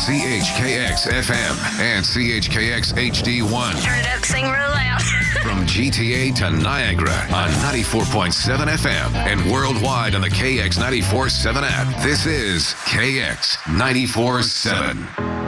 CHKX FM and CHKX HD1. Turn it up, sing real loud. From GTA to Niagara on 94.7 FM and worldwide on the KX 94.7 app. This is KX 94.7.